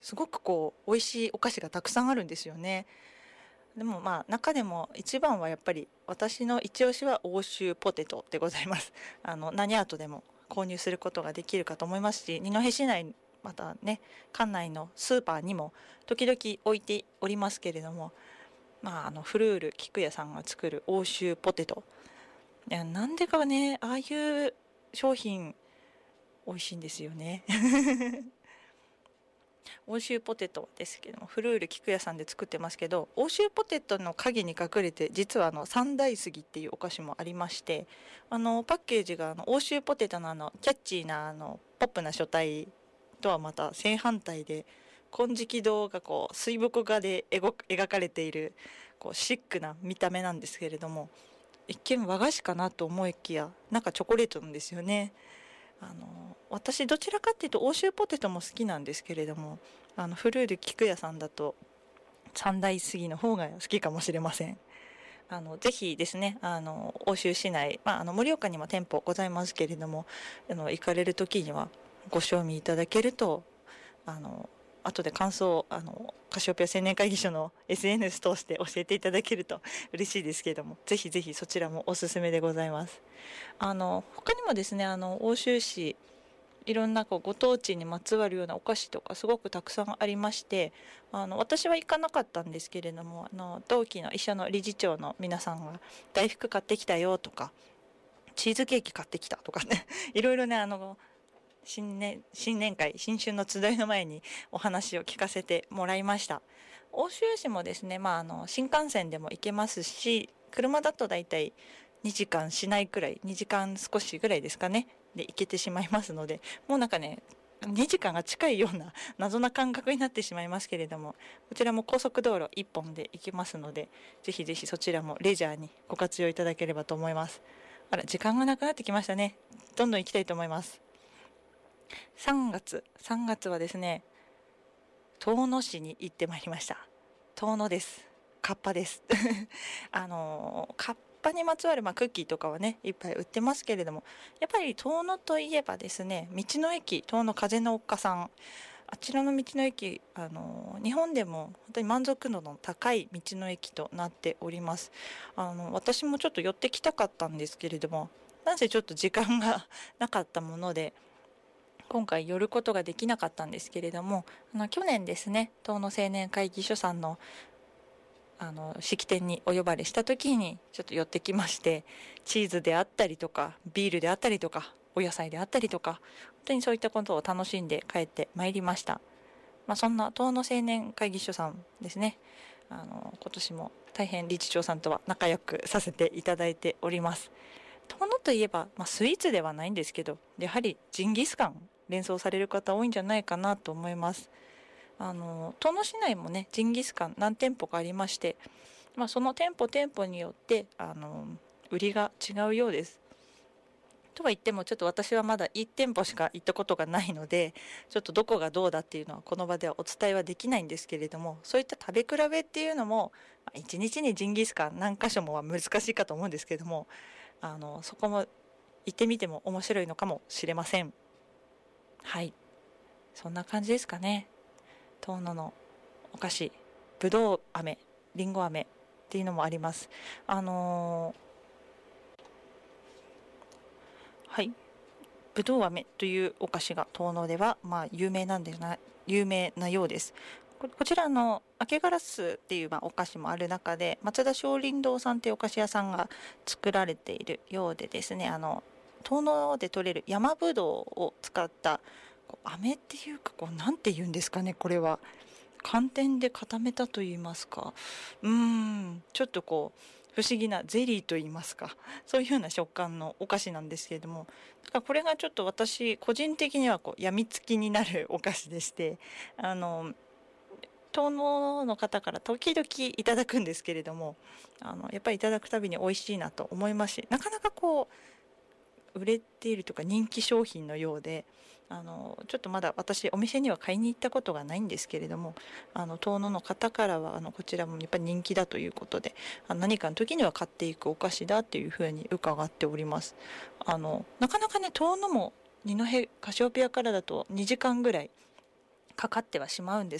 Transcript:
すごく美味しいお菓子がたくさんあるんですよね。でも中でも一番はやっぱり私の一押しは欧州ポテトでございます。何アートでも購入することができるかと思いますし、二戸市内、またね、館内のスーパーにも時々置いておりますけれども、フルール菊屋さんが作る欧州ポテト。いや、なんでかね、ああいう商品美味しいんですよね。欧州ポテトですけども、フルール菊屋さんで作ってますけど、欧州ポテトの影に隠れて、実は三大杉っていうお菓子もありまして、パッケージが欧州ポテトのキャッチーなポップな書体とはまた正反対で、金色堂が水墨画で描かれている、シックな見た目なんですけれども、一見和菓子かなと思いきや、なんかチョコレートなんですよね。私どちらかっていうと欧州ポテトも好きなんですけれども、フルール菊屋さんだと三大杉の方が好きかもしれません。ぜひですね、欧州市内、盛岡にも店舗ございますけれども、行かれる時にはご賞味いただけると、あの、後で感想を、カシオペア青年会議所の SNS 通して教えていただけると嬉しいですけれども、ぜひぜひそちらもおすすめでございます。他にもですね、欧州市、いろんなご当地にまつわるようなお菓子とかすごくたくさんありまして、私は行かなかったんですけれども、同期の一緒の理事長の皆さんが大福買ってきたよとか、チーズケーキ買ってきたとかね、いろいろね、新年会、新春の集いの前にお話を聞かせてもらいました。欧州市もですね、新幹線でも行けますし、車だとだいたい2時間しないくらい、2時間少しぐらいですかね、で行けてしまいますので、もうなんかね、2時間が近いような謎な感覚になってしまいますけれども、こちらも高速道路1本で行けますので、ぜひぜひそちらもレジャーにご活用いただければと思います。あら、時間がなくなってきましたね。どんどん行きたいと思います。3月はですね、遠野市に行ってまいりました。遠野です。カッパです。カッパにまつわるクッキーとかはね、いっぱい売ってますけれども、やっぱり遠野といえばですね、道の駅、遠野風の丘さん。あちらの道の駅、日本でも本当に満足度の高い道の駅となっております。私もちょっと寄ってきたかったんですけれども、なぜちょっと時間がなかったもので、今回寄ることができなかったんですけれども、去年ですね、遠野青年会議所さんの式典にお呼ばれした時にちょっと寄ってきまして、チーズであったりとか、ビールであったりとか、お野菜であったりとか、本当にそういったことを楽しんで帰ってまいりました。そんな遠野青年会議所さんですね、今年も大変理事長さんとは仲良くさせていただいております。遠野といえば、スイーツではないんですけど、やはりジンギスカン連想される方多いんじゃないかなと思います。遠野市内もね、ジンギスカン何店舗かありまして、その店舗によって、売りが違うようです。とは言っても、ちょっと私はまだ1店舗しか行ったことがないので、ちょっとどこがどうだっていうのはこの場ではお伝えはできないんですけれども、そういった食べ比べっていうのも、1日にジンギスカン何箇所もは難しいかと思うんですけれども、そこも行ってみても面白いのかもしれません。はい。そんな感じですかね。遠野のお菓子、ぶどう飴、りんご飴っていうのもあります。はい。ぶどう飴というお菓子が遠野では、有名なようです。こちらの明けガラスっていうお菓子もある中で、松田松林堂さんっていうお菓子屋さんが作られているようでですね、遠野で採れる山ぶどうを使った飴っていうか、なんて言うんですかね、これは。寒天で固めたと言いますか。ちょっと不思議なゼリーと言いますか。そういうような食感のお菓子なんですけれども。だからこれがちょっと私、個人的には病みつきになるお菓子でして、遠野の方から時々いただくんですけれども、やっぱりいただくたびに美味しいなと思いますし、なかなか売れているとか人気商品のようで、ちょっとまだ私お店には買いに行ったことがないんですけれども、遠野の方からは、こちらもやっぱり人気だということで、何かの時には買っていくお菓子だっていうふうに伺っております。なかなかね、遠野も二戸カシオペアからだと2時間ぐらいかかってはしまうんです